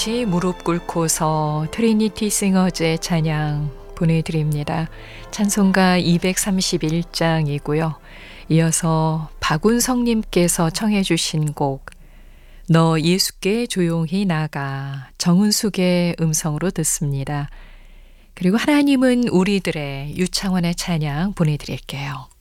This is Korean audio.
무릎 꿇고서 트리니티 싱어즈의 찬양 보내드립니다. 찬송가 231장이고요. 이어서 박운성님께서 청해 주신 곡 너 예수께 조용히 나가 정은숙의 음성으로 듣습니다. 그리고 하나님은 우리들의 유창원의 찬양 보내드릴게요.